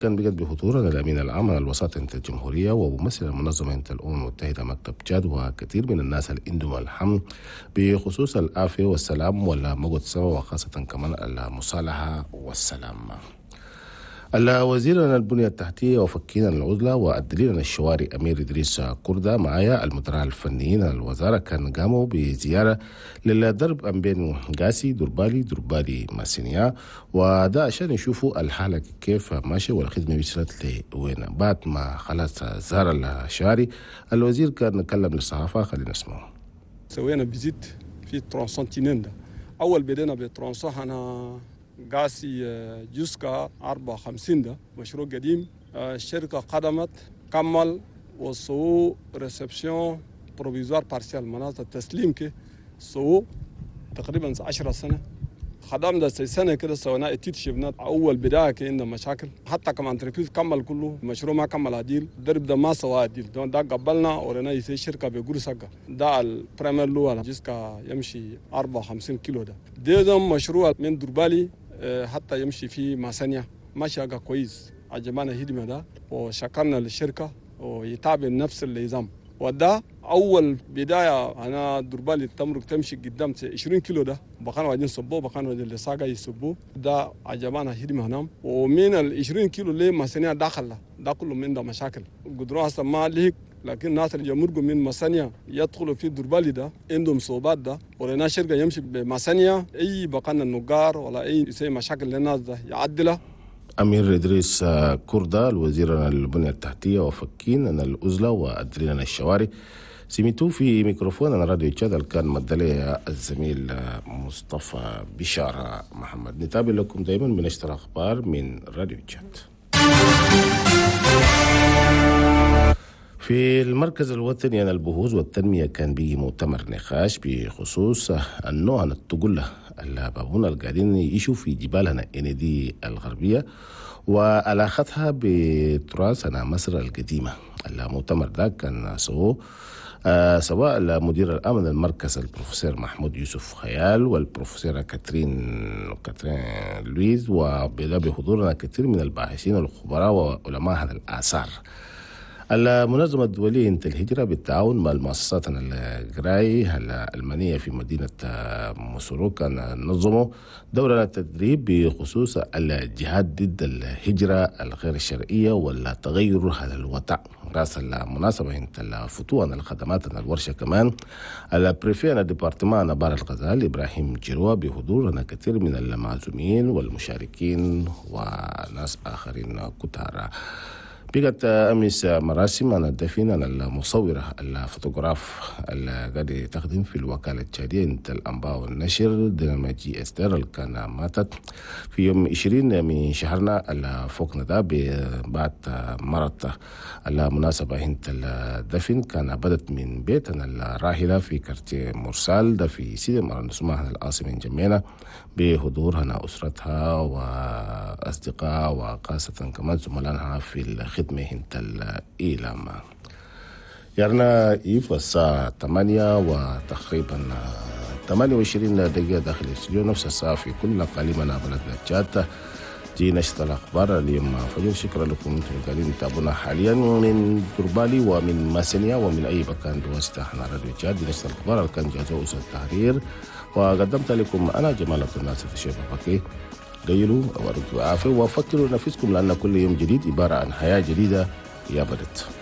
كان بجد بحضورنا الأمين العام للوساطة الجمهورية وممثل المنظمة الأمم المتحدة مكتب جاد وكثير من الناس اللي عندهم الحم بخصوص العافية والسلام والمقود سوا وخاصة كمان المصالحة والسلام. الوزير البنية التحتية وفكينا العزلة والدليل الشواري أمير إدريس كردة معايا المدراء الفنيين الوزارة كان قاموا بزيارة للدرب أم بين قاسي دربالي ماسينيا، وده عشان يشوفوا الحالة كيف ماشية والخدمة وصلت لوين. بعد ما خلاص زار الشواري الوزير كان نتكلم للصحافة، خلينا نسمعه. سوينا فيزيت في ترانسونتينين ده. أول بدينا بترانسون أنا قاسي جوسكا 54 ده مشروع قديم. الشركة قدمت كمل وصو ريسبسيون بروفيزوار بارسيال مناطق تسليم كي صو تقريبا 10 سنة. خدام ده سنة كده سوينا اتيت شفنا أول بداية كي عندنا مشاكل، حتى كمان تركيز كمل كله مشروع ما كمل عديل، درب ده ما سوى عديل، ده قبلنا ورنا يسي شركة بيقول سقة ده البريمير لو جيسكا يمشي 54 كيلو ده مشروع من دربالي حتى يمشي في ماسانيا ماشي حاجة كويس. عجبنا هدمة ده وشكرنا للشركة ويتابع نفس النظام. وده أول بداية أنا دربالي التمرك تمشي قدام 20 كيلو ده بقانا واجين صبوه بقانا واجين لساقا يصبوه ده عجبنا هدمة هنام. ومن 20 كيلو اللي ماسانيا داخل ده كله من ده مشاكل قدروا هسه ما ليك، لكن الناس اللي يمرقوا من ماسانيا يدخلوا في دربالي ده عندهم صعوبات ده. ولنا شركة يمشي بماسانيا أي بقانا النجار ولا أي يسوي مشاكل للناس ده يعدلها. أمير إدريس كردة الوزير البنية التحتية وفكين أن الأزلة وأدرين الشواري سميتوه في ميكروفون أنا راديو تشاد كان مدلي الزميل مصطفى بشارة محمد. نتابع لكم دائما من نشر أخبار من راديو تشاد. في المركز الوطني للبحوث والتنمية كان بيجي مؤتمر نقاش بخصوص النوع التقلة البابون القاعدين يعيشوا في جبالنا دي الغربية وعلاقتها بتراثنا مصر القديمة. المؤتمر ده كان سواء مدير الأمن المركز البروفيسور محمود يوسف خيال والبروفيسورة كاترين لويز، وبدا بحضورنا كثير من الباحثين والخبراء وعلماء الآثار. المنظمة الدولية للهجرة الهجرة بالتعاون مع المؤسسات القراي الألمانية في مدينة مسروق نظموا دورة التدريب بخصوص الجهاد ضد الهجرة الغير الشرعية والتغير على الوضع. راس المناسبة انت الفتوان الخدمات الورشة كمان البريفين الديبارتمان بار الغزال إبراهيم جروة بحضور كثير من المعزومين والمشاركين وناس آخرين كتار. بقت أمس مراسم أنا الدفين أنا المصورة الفوتوغراف اللي قاعد تخدم في الوكالة التشادية الأنباء والنشر دينما جي استر اللي كان ماتت في يوم 20 من شهرنا اللي فوقنا ده بعد مرض. المناسبة هنت الدفن كان بدت من بيتنا الراحلة في كارتيه مرسال ده في سيدي مرة نسمعها العاصمة جميلة بحضور هنا أسرتها وأصدقاء وخاصة كمان زملائها في الخدمة هنت الإيلام. يارنا إيف الساعة 8 وتقريبا 28 دقيقة داخل الاستوديو، نفس الساعة في كل قليمنا بلدنا جاتة دي نشرة الأخبار اليوم فجر. شكرا لكم انتم قاعدين تتابعونا حاليا من دربالي ومن ماسنيا ومن أي مكان بواسطة احنا راديو جاد. دي نشرة الأخبار اللي كان جازوه أسر التحرير وقدمت لكم أنا جمال عبد الناصر الشيخ بكي. قيلوا وارجوا عافية وفكروا نفسكم لأن كل يوم جديد عبارة عن حياة جديدة يا بلد.